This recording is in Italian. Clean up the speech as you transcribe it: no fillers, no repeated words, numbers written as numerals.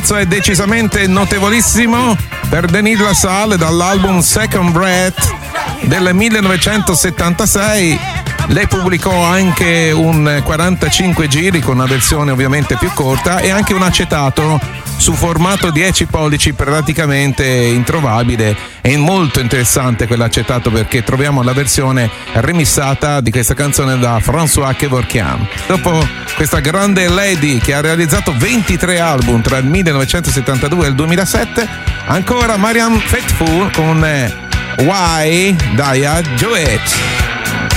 pezzo è decisamente notevolissimo per Denis Lassalle dall'album Second Breath del 1976. Lei pubblicò anche un 45 giri con una versione ovviamente più corta e anche un acetato su formato 10 pollici praticamente introvabile. È molto interessante quell'acetato perché troviamo la versione remissata di questa canzone da François Kevorkian. Dopo questa grande lady che ha realizzato 23 album tra il 1972 e il 2007, ancora Marianne Faithfull con Why Dia Do It.